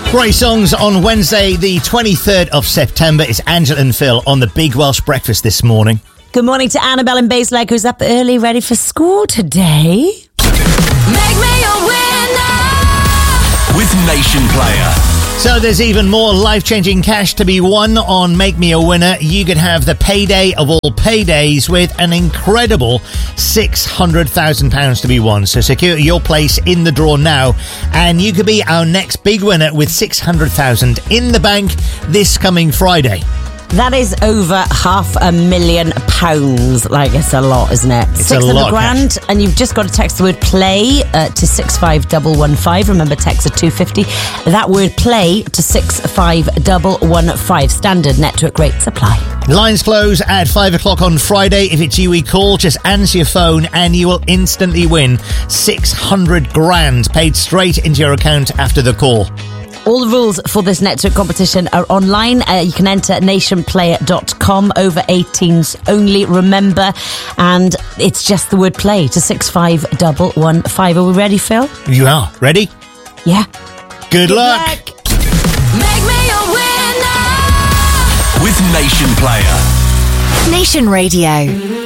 Great songs on Wednesday, the 23rd of September. It's Angela and Phil on the Big Welsh Breakfast this morning. Good morning to Annabelle and Baselig, who's up early, ready for school today. Make me a winner with Nation Player. So there's even more life-changing cash to be won on Make Me a Winner. You could have the payday of all paydays with an incredible £600,000 to be won. So secure your place in the draw now, and you could be our next big winner with £600,000 in the bank this coming Friday. That is over £500,000. Like, it's a lot, isn't it? It's a lot. £600,000, and you've just got to text the word play to 65115. Remember, text at 250. That word play to 65115. Standard network rates apply. Lines close at 5 o'clock on Friday. If it's you we call, just answer your phone and you will instantly win £600,000 paid straight into your account after the call. All the rules for this network competition are online. You can enter nationplayer.com, over 18s only, remember. And it's just the word play to 65115. Are we ready, Phil? You are. Ready? Yeah. Good luck. Make me a winner with Nation Player. Nation Radio.